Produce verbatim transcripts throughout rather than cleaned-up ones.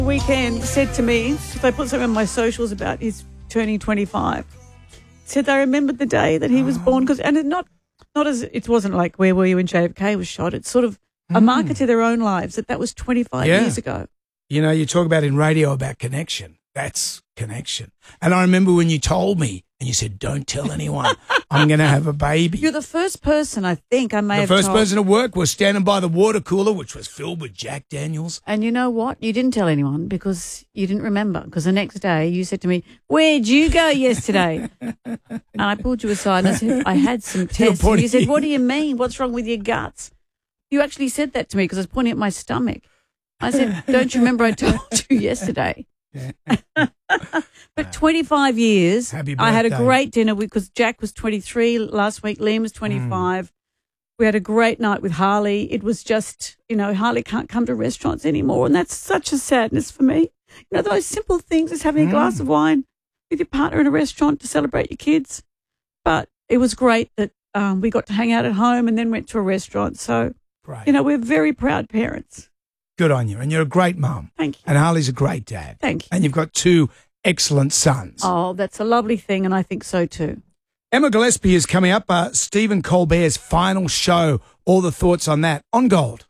Weekend said to me, because I put something on my socials about his turning twenty-five, said they remembered the day that he was born, because and it not not as it wasn't like where were you when J F K was shot. It's sort of a Mm. marker to their own lives that that was twenty-five Yeah. years ago. You know, you talk about in radio about connection. That's connection. And I remember when you told me and you said, don't tell anyone, I'm going to have a baby. You're the first person I think I may The have first told. person at work was standing by the water cooler, which was filled with Jack Daniels. And you know what? You didn't tell anyone because you didn't remember. Because the next day you said to me, "Where'd you go yesterday?" And I pulled you aside and I said, "I had some tests." And you said, "What do you mean? What's wrong with your guts?" You actually said that to me because I was pointing at my stomach. I said, "Don't you remember I told you yesterday?" But twenty-five years, Happy I had a birthday. great dinner because Jack was twenty-three last week. Liam was twenty-five. Mm. We had a great night with Harley. It was just, you know, Harley can't come to restaurants anymore, and that's such a sadness for me. You know, those simple things as having mm. a glass of wine with your partner in a restaurant to celebrate your kids. But it was great that um, we got to hang out at home and then went to a restaurant. So, Great. you know, we're very proud parents. Good on you. And you're a great mum. Thank you. And Harley's a great dad. Thank you. And you've got two excellent sons. Oh, that's a lovely thing, and I think so too. Emma Gillespie is coming up. Uh, Stephen Colbert's final show. All the thoughts on that on Gold.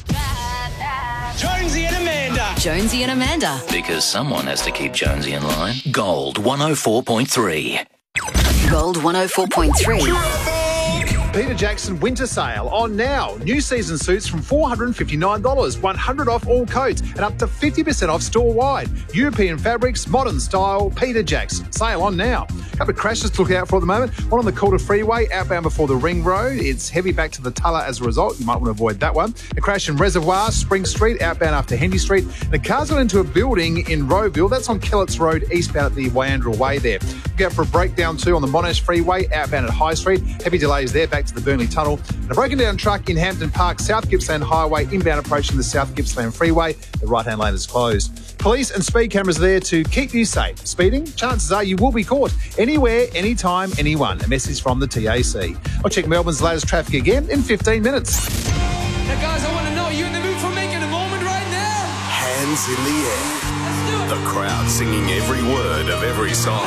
Jonesy and Amanda. Jonesy and Amanda. Because someone has to keep Jonesy in line. Gold one oh four point three. Gold one oh four point three. Peter Jackson winter sale on now. New season suits from four hundred fifty-nine dollars, one hundred dollars off all coats and up to fifty percent off store-wide. European fabrics, modern style, Peter Jackson. Sale on now. A couple of crashes to look out for at the moment. One on the Calder Freeway, outbound before the Ring Road. It's heavy back to the Tulla as a result. You might want to avoid that one. A crash in Reservoir, Spring Street, outbound after Henry Street. The car's got into a building in Rowville. That's on Kellett's Road, eastbound at the Wyandra Way there. Look out for a breakdown too on the Monash Freeway, outbound at High Street. Heavy delays there, back to the Burnley Tunnel. And a broken down truck in Hampton Park, South Gippsland Highway, inbound approaching the South Gippsland Freeway. The right-hand lane is closed. Police and speed cameras are there to keep you safe. Speeding, chances are you will be caught. Anywhere, anytime, anyone. A message from the T A C. I'll check Melbourne's latest traffic again in fifteen minutes. Now, guys, I want to know, are you in the mood for making a moment right now? Hands in the air. Let's do it. The crowd singing every word of every song.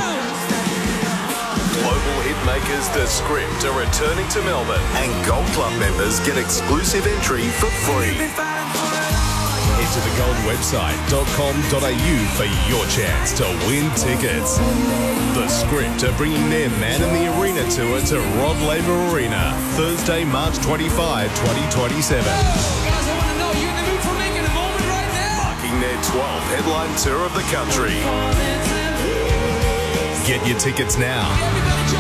Global hit makers The Script are returning to Melbourne, and Gold Club members get exclusive entry for free. Head to the gold website dot com dot a u for your chance to win tickets. The Script are bringing their Man in the Arena tour to Rod Laver Arena, Thursday, March twenty-fifth, twenty twenty-seven. Guys, I want to know, are you in the mood for making a moment right now? Marking their twelfth headline tour of the country. Get your tickets now